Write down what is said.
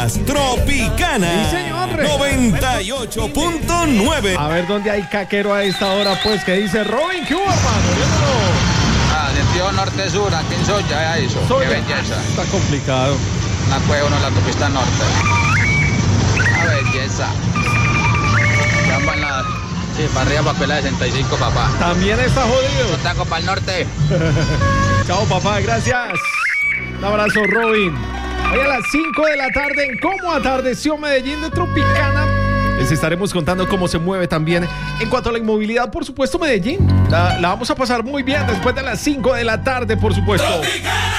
escuchas Tropicana. Sí, señor. 98.9. A ver dónde hay caquero a esta hora, pues, que dice Robin, ¿qué hubo, hermano? Sentido norte-sur, aquí en Soya, eso. Qué belleza. Está complicado. Una cueva, uno en la autopista norte. Una belleza. Ya van la... Sí, para arriba, papel a 65, papá. También está jodido. Un taco para el norte. Chao, papá, gracias. Un abrazo, Robin. Hoy a las 5 de la tarde, en Cómo Atardeció Medellín de Tropicana, les estaremos contando cómo se mueve también en cuanto a la inmovilidad, por supuesto, Medellín. La vamos a pasar muy bien después de las 5 de la tarde, por supuesto.